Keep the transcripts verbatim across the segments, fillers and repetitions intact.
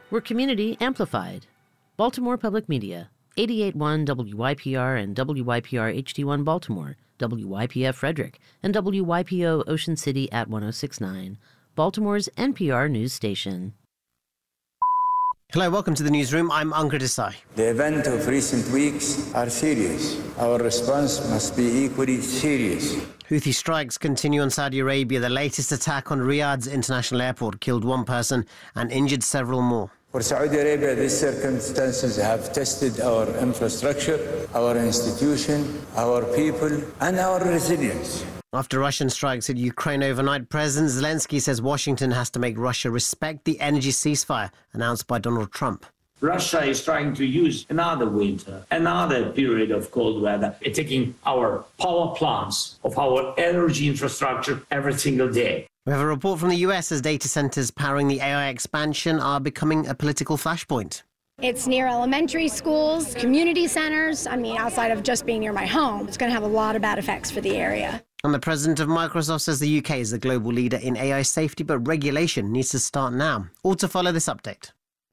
We're community amplified. Baltimore Public Media, eighty-eight point one W Y P R and W Y P R H D one Baltimore, W Y P F Frederick, and W Y P O Ocean City at one oh six point nine, Baltimore's N P R news station. Hello, welcome to the newsroom. I'm Ankur Desai. The events of recent weeks are serious. Our response must be equally serious. Houthi strikes continue on Saudi Arabia. The latest attack on Riyadh's international airport killed one person and injured several more. For Saudi Arabia, these circumstances have tested our infrastructure, our institution, our people, and our resilience. After Russian strikes at Ukraine overnight, President Zelensky says Washington has to make Russia respect the energy ceasefire announced by Donald Trump. Russia is trying to use another winter, another period of cold weather, attacking our power plants of our energy infrastructure every single day. We have a report from the U S as data centers powering the A I expansion are becoming a political flashpoint. It's near elementary schools, community centers. I mean, outside of just being near my home, it's going to have a lot of bad effects for the area. And the president of Microsoft says the U K is the global leader in A I safety, but regulation needs to start now. All to follow this update.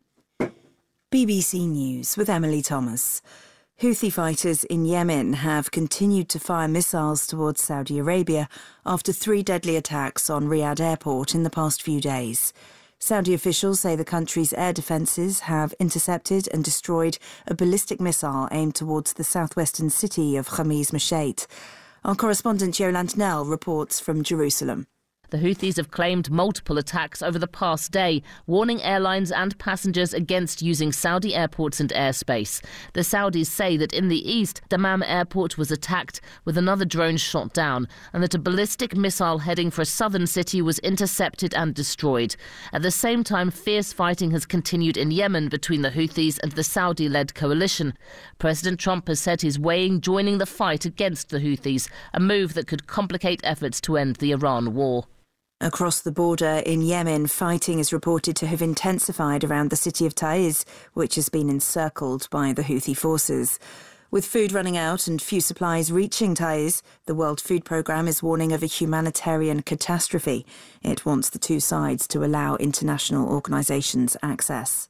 B B C News with Emily Thomas. Houthi fighters in Yemen have continued to fire missiles towards Saudi Arabia after three deadly attacks on Riyadh airport in the past few days. Saudi officials say the country's air defences have intercepted and destroyed a ballistic missile aimed towards the southwestern city of Khamis Mashat. Our correspondent Yolande Nell reports from Jerusalem. The Houthis have claimed multiple attacks over the past day, warning airlines and passengers against using Saudi airports and airspace. The Saudis say that in the east, Dammam airport was attacked with another drone shot down, and that a ballistic missile heading for a southern city was intercepted and destroyed. At the same time, fierce fighting has continued in Yemen between the Houthis and the Saudi-led coalition. President Trump has said he's weighing joining the fight against the Houthis, a move that could complicate efforts to end the Iran war. Across the border in Yemen, fighting is reported to have intensified around the city of Taiz, which has been encircled by the Houthi forces. With food running out and few supplies reaching Taiz, the World Food Programme is warning of a humanitarian catastrophe. It wants the two sides to allow international organisations access.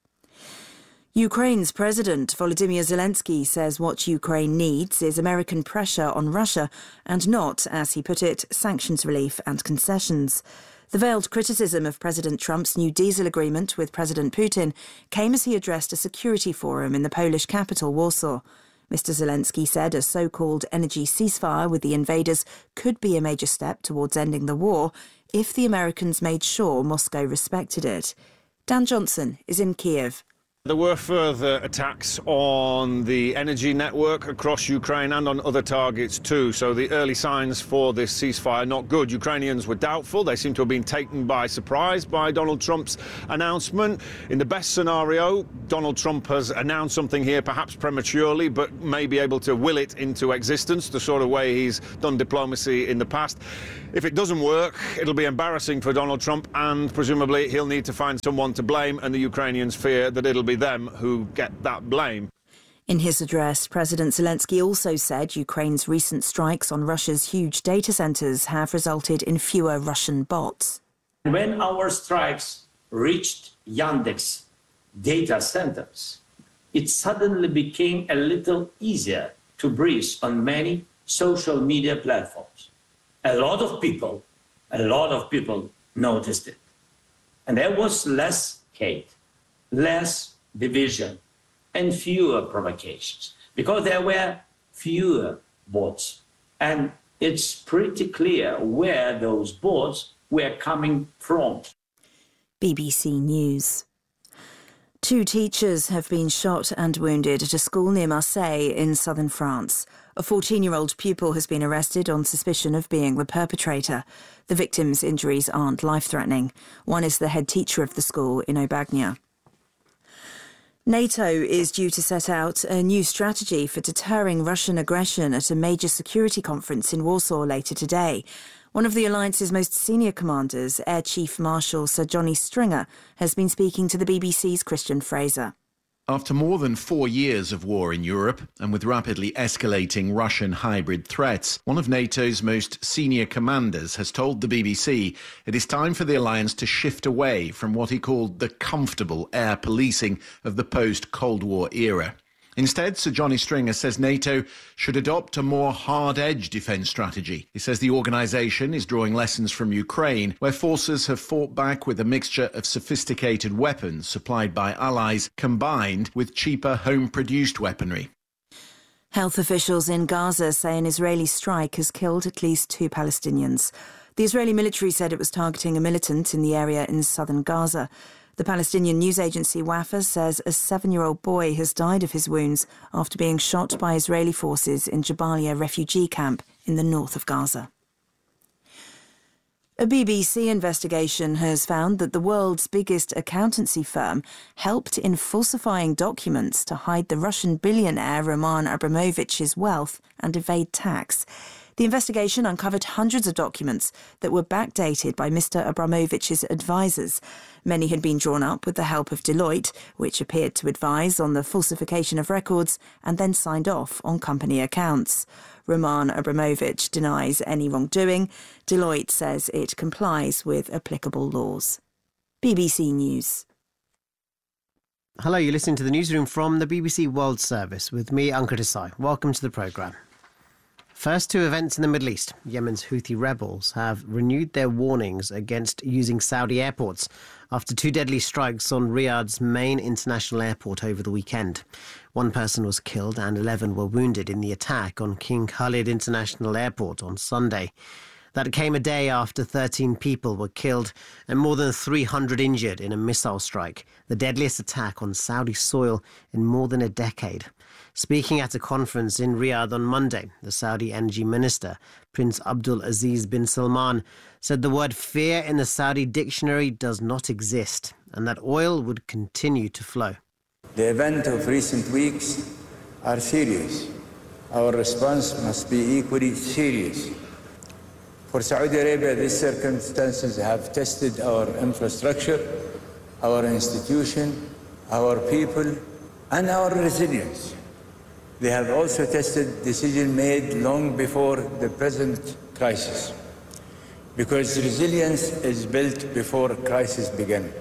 Ukraine's President Volodymyr Zelensky says what Ukraine needs is American pressure on Russia and not, as he put it, sanctions relief and concessions. The veiled criticism of President Trump's new diesel agreement with President Putin came as he addressed a security forum in the Polish capital, Warsaw. Mister Zelensky said a so-called energy ceasefire with the invaders could be a major step towards ending the war if the Americans made sure Moscow respected it. Dan Johnson is in Kiev. There were further attacks on the energy network across Ukraine and on other targets too, so the early signs for this ceasefire not good. Ukrainians were doubtful. They seem to have been taken by surprise by Donald Trump's announcement. In the best scenario, Donald Trump has announced something here, perhaps prematurely, but may be able to will it into existence, the sort of way he's done diplomacy in the past. If it doesn't work, it'll be embarrassing for Donald Trump, and presumably he'll need to find someone to blame, and the Ukrainians fear that it'll be them who get that blame. In his address, President Zelensky also said Ukraine's recent strikes on Russia's huge data centres have resulted in fewer Russian bots. When our strikes reached Yandex data centres, it suddenly became a little easier to breathe on many social media platforms. A lot of people, a lot of people noticed it. And there was less hate, less division, and fewer provocations, because there were fewer bots. And it's pretty clear where those bots were coming from. B B C News. Two teachers have been shot and wounded at a school near Marseille in southern France. A fourteen-year-old pupil has been arrested on suspicion of being the perpetrator. The victim's injuries aren't life-threatening. One is the head teacher of the school in Aubagne. NATO is due to set out a new strategy for deterring Russian aggression at a major security conference in Warsaw later today. One of the alliance's most senior commanders, Air Chief Marshal Sir Johnny Stringer, has been speaking to the B B C's Christian Fraser. After more than four years of war in Europe and with rapidly escalating Russian hybrid threats, one of NATO's most senior commanders has told the B B C it is time for the alliance to shift away from what he called the comfortable air policing of the post-Cold War era. Instead, Sir Johnny Stringer says NATO should adopt a more hard-edge defence strategy. He says the organisation is drawing lessons from Ukraine, where forces have fought back with a mixture of sophisticated weapons supplied by allies combined with cheaper home-produced weaponry. Health officials in Gaza say an Israeli strike has killed at least two Palestinians. The Israeli military said it was targeting a militant in the area in southern Gaza. The Palestinian news agency Wafa says a seven-year-old boy has died of his wounds after being shot by Israeli forces in Jabalia refugee camp in the north of Gaza. A B B C investigation has found that the world's biggest accountancy firm helped in falsifying documents to hide the Russian billionaire Roman Abramovich's wealth and evade tax. The investigation uncovered hundreds of documents that were backdated by Mister Abramovich's advisers. Many had been drawn up with the help of Deloitte, which appeared to advise on the falsification of records and then signed off on company accounts. Roman Abramovich denies any wrongdoing. Deloitte says it complies with applicable laws. B B C News. Hello, you're listening to the newsroom from the B B C World Service with me, Ankar Desai. Welcome to the programme. First two events in the Middle East. Yemen's Houthi rebels have renewed their warnings against using Saudi airports after two deadly strikes on Riyadh's main international airport over the weekend. One person was killed and eleven were wounded in the attack on King Khalid International Airport on Sunday. That came a day after thirteen people were killed and more than three hundred injured in a missile strike, the deadliest attack on Saudi soil in more than a decade. Speaking at a conference in Riyadh on Monday, the Saudi Energy Minister, Prince Abdul Aziz bin Salman, said the word fear in the Saudi dictionary does not exist and that oil would continue to flow. The events of recent weeks are serious. Our response must be equally serious. For Saudi Arabia, these circumstances have tested our infrastructure, our institution, our people, and our resilience. They have also tested decisions made long before the present crisis, because resilience is built before crisis begins.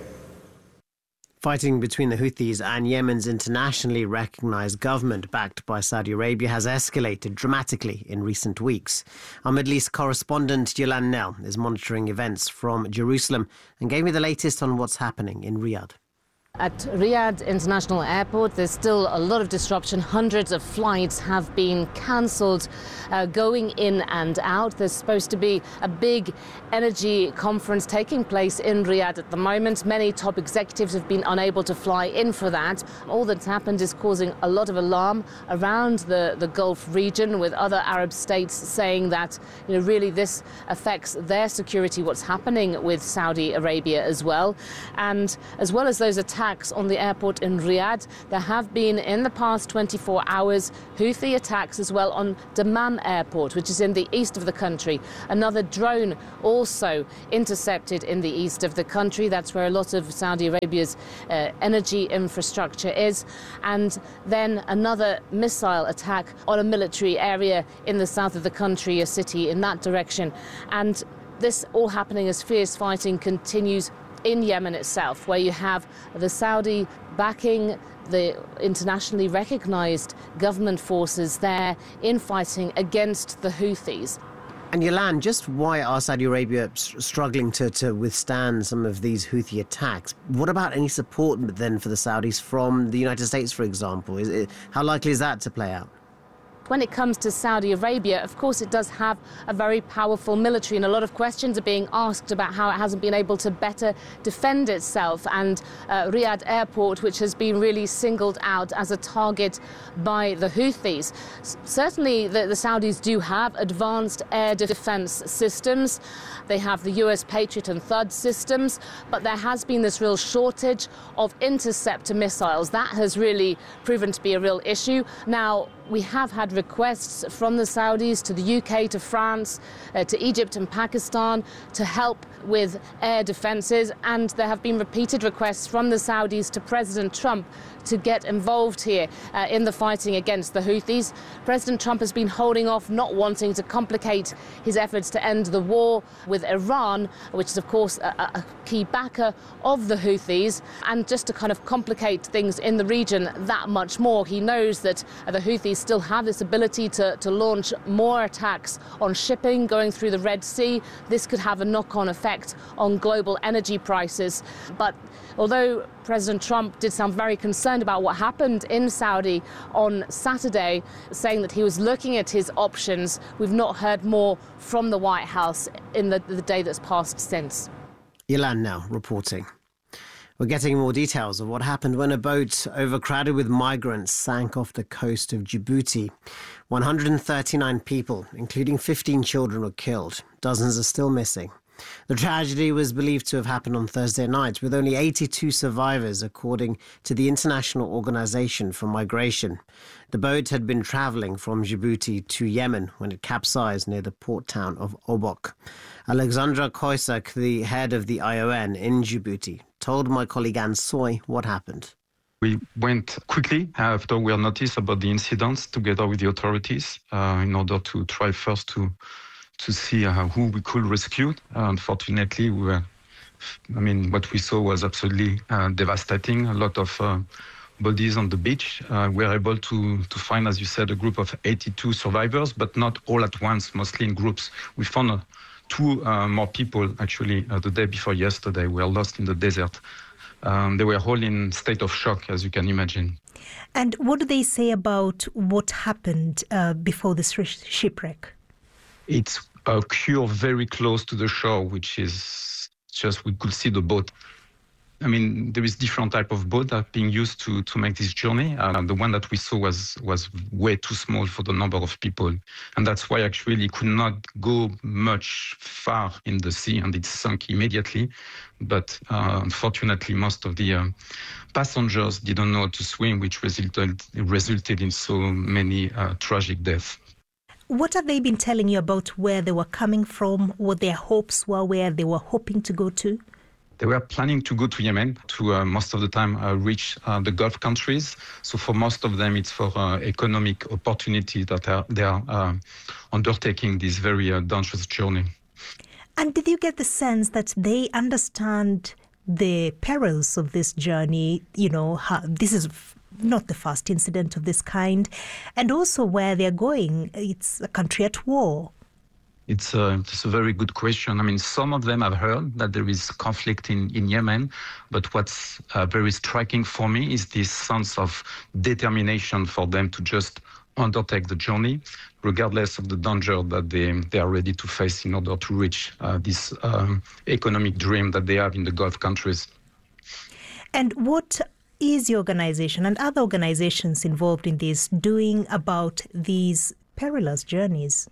Fighting between the Houthis and Yemen's internationally recognised government, backed by Saudi Arabia, has escalated dramatically in recent weeks. Our Middle East correspondent Yolan Nell is monitoring events from Jerusalem and gave me the latest on what's happening in Riyadh. At Riyadh International Airport, there's still a lot of disruption. Hundreds of flights have been cancelled, uh, going in and out. There's supposed to be a big energy conference taking place in Riyadh at the moment. Many top executives have been unable to fly in for that. All that's happened is causing a lot of alarm around the, the Gulf region, with other Arab states saying that, you know, really this affects their security, what's happening with Saudi Arabia as well. And as well as those attacks on the airport in Riyadh, there have been in the past twenty-four hours Houthi attacks as well on Dammam Airport, which is in the east of the country. Another drone also intercepted in the east of the country. That's where a lot of Saudi Arabia's uh, energy infrastructure is. And then another missile attack on a military area in the south of the country, a city in that direction. And this all happening as fierce fighting continues in Yemen itself, where you have the Saudi backing the internationally recognised government forces there in fighting against the Houthis. And Yolan, just why are Saudi Arabia struggling to, to withstand some of these Houthi attacks? What about any support then for the Saudis from the United States, for example? Is it, how likely is that to play out? When it comes to Saudi Arabia, of course, it does have a very powerful military, and a lot of questions are being asked about how it hasn't been able to better defend itself. And uh, Riyadh Airport, which has been really singled out as a target by the Houthis. S- certainly, the, the Saudis do have advanced air defense systems. They have the U S Patriot and Thud systems, but there has been this real shortage of interceptor missiles. That has really proven to be a real issue. Now, we have had requests from the Saudis to the U K, to France, uh, to Egypt and Pakistan to help with air defences, and there have been repeated requests from the Saudis to President Trump to get involved here uh, in the fighting against the Houthis. President Trump has been holding off, not wanting to complicate his efforts to end the war with Iran, which is of course a, a key backer of the Houthis, and just to kind of complicate things in the region that much more. He knows that uh, the Houthis still have this ability to, to launch more attacks on shipping going through the Red Sea. This could have a knock-on effect on global energy prices. But although President Trump did sound very concerned about what happened in Saudi on Saturday, saying that he was looking at his options, we've not heard more from the White House in the, the day that's passed since. Ilan now reporting. We're getting more details of what happened when a boat overcrowded with migrants sank off the coast of Djibouti. one hundred thirty-nine people, including fifteen children, were killed. Dozens are still missing. The tragedy was believed to have happened on Thursday night, with only eighty-two survivors, according to the International Organization for Migration. The boat had been travelling from Djibouti to Yemen when it capsized near the port town of Obok. Alexandra Koisak, the head of the I O N in Djibouti, told my colleague Anne Soy what happened. We went quickly after we had noticed about the incidents together with the authorities uh, in order to try first to to see uh, who we could rescue. Uh, unfortunately, we were, I mean, what we saw was absolutely uh, devastating. A lot of uh, bodies on the beach. Uh, we were able to, to find, as you said, a group of eighty-two survivors, but not all at once, mostly in groups. We found uh, two uh, more people, actually, uh, the day before yesterday. We were lost in the desert. Um, they were all in state of shock, as you can imagine. And what do they say about what happened uh, before this shipwreck? It's a cure very close to the shore, which is just, we could see the boat. I mean, there is different type of boat that are being used to, to make this journey. Uh, the one that we saw was, was way too small for the number of people. And that's why actually it could not go much far in the sea, and it sunk immediately. But uh, unfortunately, most of the uh, passengers didn't know how to swim, which resulted, resulted in so many uh, tragic deaths. What have they been telling you about where they were coming from, what their hopes were, where they were hoping to go to? They were planning to go to Yemen, to uh, most of the time uh, reach uh, the Gulf countries. So for most of them, it's for uh, economic opportunity that are, they are uh, undertaking this very uh, dangerous journey. And did you get the sense that they understand the perils of this journey? You know, how, this is not the first incident of this kind, and also where they're going. It's a country at war. It's a, it's a very good question. I mean, some of them have heard that there is conflict in, in Yemen, but what's uh, very striking for me is this sense of determination for them to just undertake the journey, regardless of the danger that they, they are ready to face in order to reach uh, this um, economic dream that they have in the Gulf countries. And what is your organization and other organizations involved in this doing about these perilous journeys?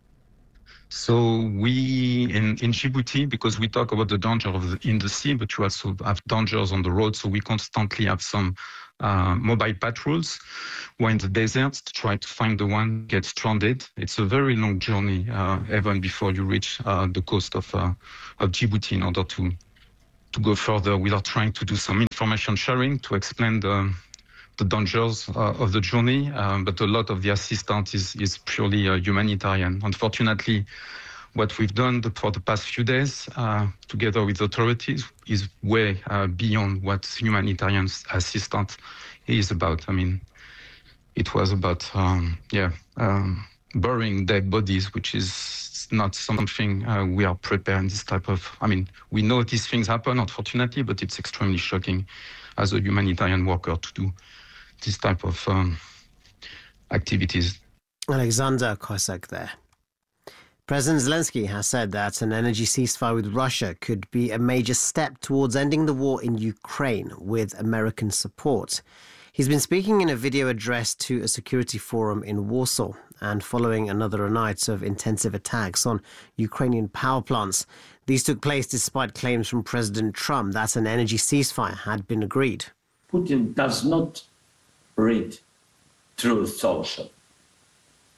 So we, in, in Djibouti, because we talk about the danger of the, in the sea, but you also have dangers on the road, so we constantly have some uh, mobile patrols. We're in the deserts to try to find the one who gets stranded. It's a very long journey, uh, even before you reach uh, the coast of, uh, of Djibouti in order to to go further. We are trying to do some information sharing to explain the, the dangers uh, of the journey, um, but a lot of the assistance is, is purely uh, humanitarian. Unfortunately, what we've done for the past few days, uh, together with authorities, is way uh, beyond what humanitarian assistance is about. I mean, it was about, um, yeah, um, burying dead bodies, which is not something uh, we are prepared in this type of, I mean, we know these things happen, unfortunately, but it's extremely shocking as a humanitarian worker to do this type of um, activities. Alexander Kosak there. President Zelensky has said that an energy ceasefire with Russia could be a major step towards ending the war in Ukraine with American support. He's been speaking in a video address to a security forum in Warsaw and following another night of intensive attacks on Ukrainian power plants. These took place despite claims from President Trump that an energy ceasefire had been agreed. Putin does not read Truth Social.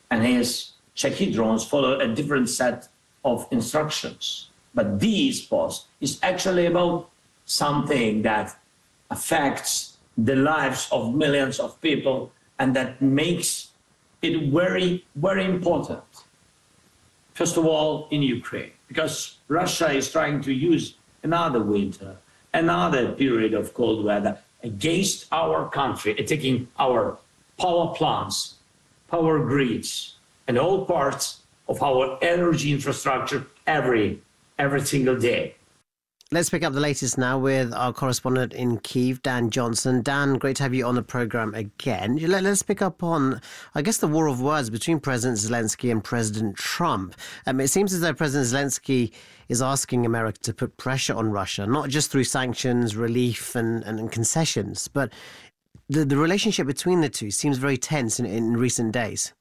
and his Shahed drones follow a different set of instructions. But this post is actually about something that affects the lives of millions of people and that makes it very, very important. First of all, in Ukraine, because Russia is trying to use another winter, another period of cold weather against our country, attacking our power plants, power grids, and all parts of our energy infrastructure every, every single day. Let's pick up the latest now with our correspondent in Kyiv, Dan Johnson. Dan, great to have you on the programme again. Let's pick up on, I guess, the war of words between President Zelensky and President Trump. Um, it seems as though President Zelensky is asking America to put pressure on Russia, not just through sanctions, relief and, and, and concessions, but the, the relationship between the two seems very tense in, in recent days.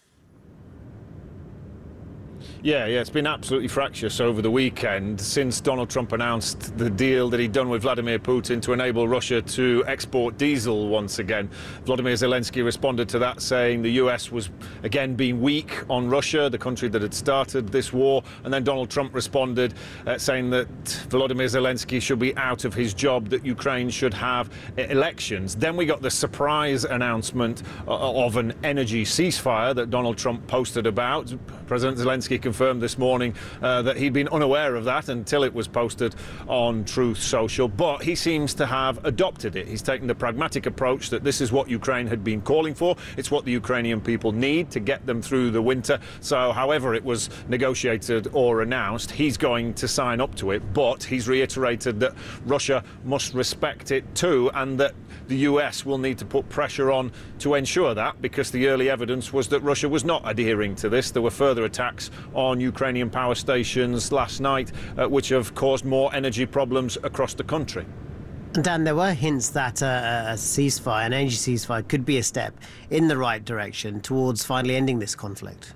Yeah, yeah, it's been absolutely fractious over the weekend since Donald Trump announced the deal that he'd done with Vladimir Putin to enable Russia to export diesel once again. Vladimir Zelensky responded to that, saying the U S was again being weak on Russia, the country that had started this war. And then Donald Trump responded, uh, saying that Volodymyr Zelensky should be out of his job, that Ukraine should have elections. Then we got the surprise announcement of an energy ceasefire that Donald Trump posted about. President Zelensky confirmed this morning uh, that he'd been unaware of that until it was posted on Truth Social, but he seems to have adopted it. He's taken the pragmatic approach that this is what Ukraine had been calling for. It's what the Ukrainian people need to get them through the winter. So however it was negotiated or announced, he's going to sign up to it, but he's reiterated that Russia must respect it too, and that the U S will need to put pressure on to ensure that, because the early evidence was that Russia was not adhering to this. There were further attacks on Ukrainian power stations last night, uh, which have caused more energy problems across the country. Dan, there were hints that uh, a ceasefire, an energy ceasefire, could be a step in the right direction towards finally ending this conflict.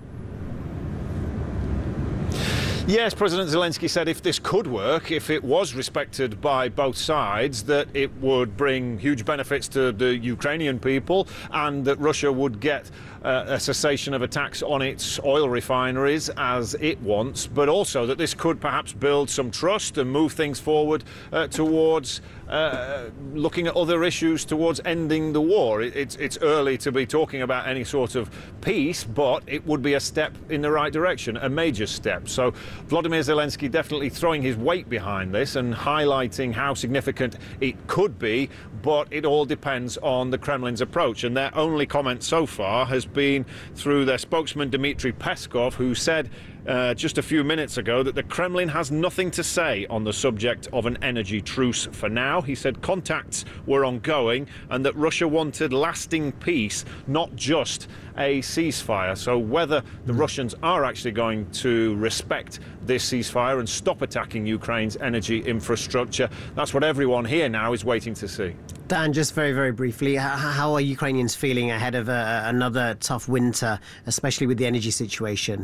Yes, President Zelensky said if this could work, if it was respected by both sides, that it would bring huge benefits to the Ukrainian people and that Russia would get uh, a cessation of attacks on its oil refineries as it wants, but also that this could perhaps build some trust and move things forward uh, towards uh, looking at other issues, towards ending the war. It, it's, it's early to be talking about any sort of peace, but it would be a step in the right direction, a major step. So Volodymyr Zelensky definitely throwing his weight behind this and highlighting how significant it could be, but it all depends on the Kremlin's approach. And their only comment so far has been through their spokesman Dmitry Peskov, who said uh, just a few minutes ago that the Kremlin has nothing to say on the subject of an energy truce for now. He said contacts were ongoing and that Russia wanted lasting peace, not just a ceasefire. So whether the Russians are actually going to respect this ceasefire and stop attacking Ukraine's energy infrastructure, that's what everyone here now is waiting to see. Dan, just very, very briefly, how are Ukrainians feeling ahead of a, another tough winter, especially with the energy situation?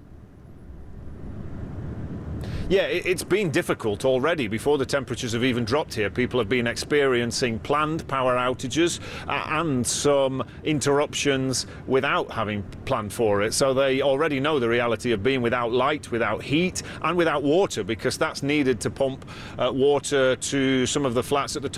Yeah, it's been difficult already. Before the temperatures have even dropped here, people have been experiencing planned power outages uh, and some interruptions without having planned for it. So they already know the reality of being without light, without heat and without water, because that's needed to pump uh, water to some of the flats at the top